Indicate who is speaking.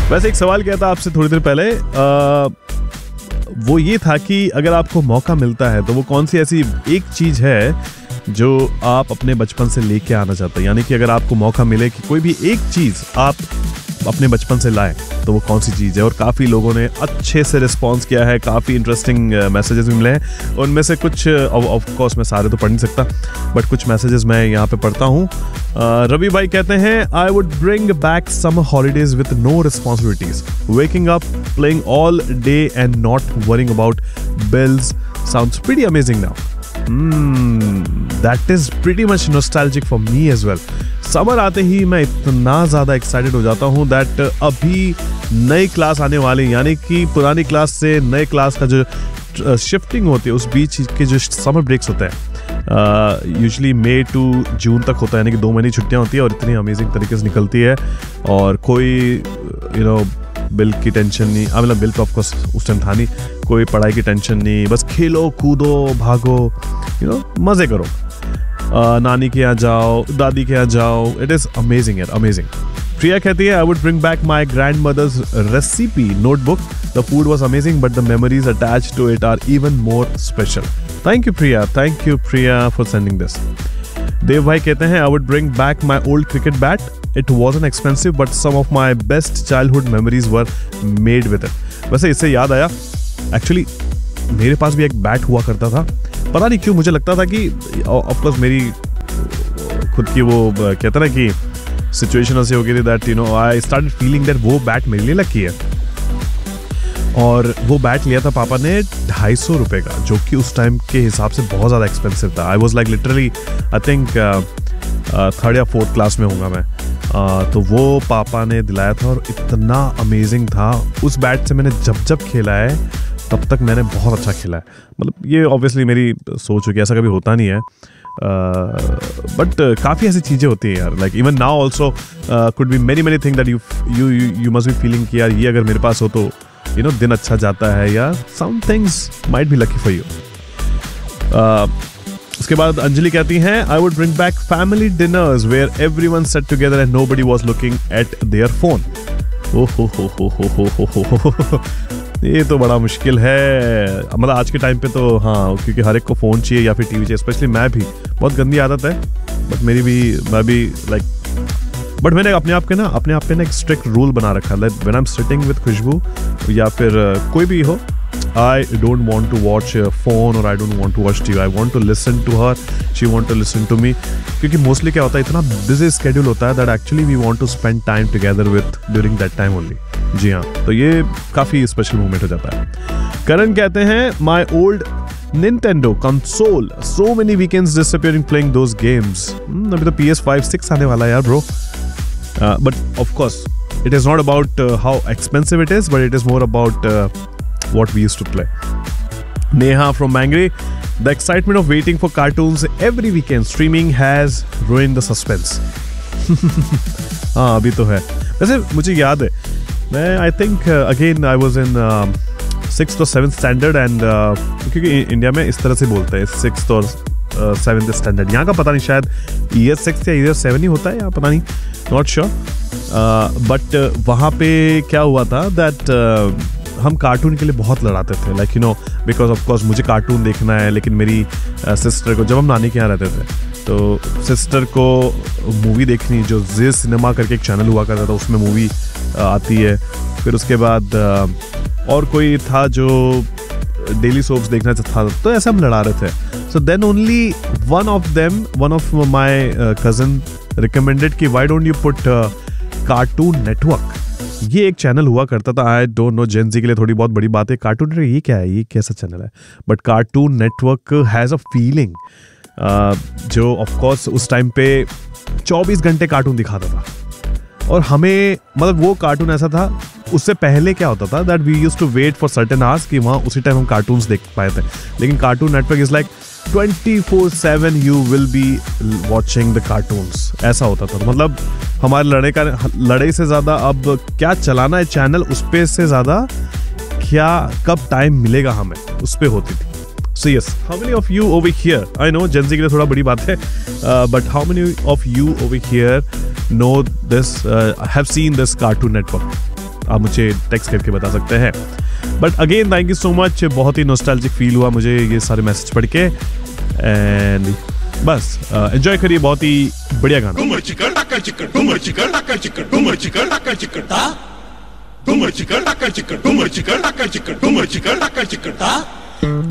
Speaker 1: वैसे एक सवाल किया था आपसे थोड़ी देर पहले, वो ये था कि अगर आपको मौका मिलता है तो वो कौन सी ऐसी एक चीज़ है जो आप अपने बचपन से लेके आना चाहते हैं। यानी कि अगर आपको मौका मिले कि कोई भी एक चीज़ आप अपने बचपन से लाएं तो वो कौन सी चीज़ है। और काफ़ी लोगों ने अच्छे से रिस्पॉन्स किया है, काफ़ी इंटरेस्टिंग मैसेजेस भी मिले हैं। उनमें से कुछ ऑफ कोर्स मैं सारे तो पढ़ नहीं सकता, बट कुछ मैसेजेस मैं यहाँ पे पढ़ता हूँ। रवि भाई कहते हैं, I would bring back summer holidays with no responsibilities, waking up, playing all day and not worrying about bills sounds pretty amazing now. That is pretty much nostalgic for me as well. Summer आते ही मैं इतना ज़्यादा excited हो जाता हूँ that अभी नई class आने वाली, यानी कि पुरानी क्लास से नए क्लास का जो शिफ्टिंग होती है उस बीच के जो समर ब्रेक्स होते हैं, यूजुअली मई टू जून तक होता है, यानी कि 2 महीने छुट्टियाँ होती है और इतनी अमेजिंग तरीके से निकलती है और कोई बिल की टेंशन नहीं। मतलब बिल तो ऑफकोर्स उस टाइम था नहीं, कोई पढ़ाई की टेंशन नहीं, बस खेलो कूदो भागो, मज़े करो, नानी के यहाँ जाओ, दादी के यहाँ जाओ। इट इज़ अमेजिंग यार, अमेजिंग। प्रिया कहती है, I would bring back my grand mother's recipe notebook, the food was amazing but the memories attached to it are even more special. Thank you Priya for sending this. देव भाई कहते हैं, I would bring back my old cricket bat, it wasn't expensive but some of my best childhood memories were made with it। वैसे इससे याद आया, actually मेरे पास भी एक बैट हुआ करता था, पता नहीं क्यों मुझे लगता था कि ऑफकोर्स मेरी खुद की वो कहते ना कि सिचुएशन ऐसी हो गई थी that I started feeling that वो बैट मेरे लिए लकी है। और वो बैट लिया था पापा ने 250 रुपये का, जो कि उस टाइम के हिसाब से बहुत ज़्यादा एक्सपेंसिव था। I was like literally I think 3rd या 4th क्लास में होऊंगा मैं। तो वो पापा ने दिलाया था और इतना अमेजिंग था। उस बैट से मैंने जब खेला है तब तक मैंने बहुत अच्छा खेला है। मतलब ये ऑब्वियसली मेरी सोच हो कि ऐसा कभी होता नहीं है, बट काफ़ी ऐसी चीज़ें होती हैं यार। Like even now also could be many thing that you must be feeling कि यार ये अगर मेरे पास हो तो दिन अच्छा जाता है, या some things might be lucky for you. उसके बाद अंजलि कहती हैं, I would bring back family dinners where everyone set together and nobody was looking at their phone. हो ये तो बड़ा मुश्किल है। मतलब आज के टाइम पे तो हाँ, क्योंकि हर एक को फ़ोन चाहिए या फिर टीवी चाहिए। स्पेशली मैं भी, बहुत गंदी आदत है, बट मैं भी लाइक, बट मैंने अपने आप पे ना एक स्ट्रिक्ट रूल बना रखा है। When I am sitting with खुशबू या फिर कोई भी हो, I don't want to watch a phone or I don't want to watch TV. I want to listen to her. She want to listen to me. क्योंकि mostly क्या होता है, इतना बिजी स्केड्यूल होता है that actually we want to spend time together with during that time only. जी हाँ, तो ये काफ़ी स्पेशल मोमेंट हो जाता है। करण कहते हैं, my old Nintendo console, so many weekends disappearing playing those games. अभी तो PS5, 6 आने वाला है यार bro. But of course, it is not about how expensive it is, but it is more about what we used to play. Neha from Mangri, the excitement of waiting for cartoons every weekend streaming has ruined the suspense. हाँ अभी तो है। वैसे मुझे याद है, मैं I think again I was in 6th or 7th standard and क्योंकि इंडिया में इस तरह से बोलते हैं 6th और 7th स्टैंडर्ड, यहाँ का पता नहीं, शायद ईयर 6 या ईयर 7 ही होता है या पता नहीं, नॉट श्योर। बट वहाँ पे क्या हुआ था दैट हम कार्टून के लिए बहुत लड़ाते थे, लाइक बिकॉज ऑफ कोर्स मुझे कार्टून देखना है, लेकिन मेरी सिस्टर को, जब हम नानी के यहाँ रहते थे तो सिस्टर को मूवी देखनी, जो जी सिनेमा करके एक चैनल हुआ करता था उसमें मूवी आती है। फिर उसके बाद और कोई था जो डेली सोप्स देखना चाहता था, तो ऐसे हम लड़ा रहे थे। So then only one of my cousin recommended कि why don't you put cartoon network. ये एक चैनल हुआ करता था, आई डोंट नो, जेन ज़ी के लिए थोड़ी बहुत बड़ी बात है। कार्टून नेटवर्क ये क्या है, ये कैसा चैनल है? But cartoon network has a feeling, जो ऑफकोर्स उस टाइम पे 24 घंटे कार्टून दिखाता था। और हमें मतलब वो कार्टून ऐसा था, उससे पहले क्या होता था that we used to wait for certain hours कि वहाँ उसी टाइम हम कार्टून्स देख पाए थे। लेकिन cartoon network is like 24/7 you will be watching the cartoons, ऐसा होता था। मतलब हमारे लड़ाई से ज़्यादा अब क्या चलाना है चैनल, उस पे से ज़्यादा क्या कब टाइम मिलेगा हमें, उस पे होती थी। So yes, how many of you over here, I know Gen Z के लिए थोड़ा बड़ी बात है, but how many of you over here know this, have seen this Cartoon Network? आप मुझे टेक्स्ट करके बता सकते हैं। But again thank you so much, बहुत ही नॉस्टैल्जिक फील हुआ मुझे ये सारे मैसेज पढ़ के। एंड बस एंजॉय करिए, बहुत ही बढ़िया गाना।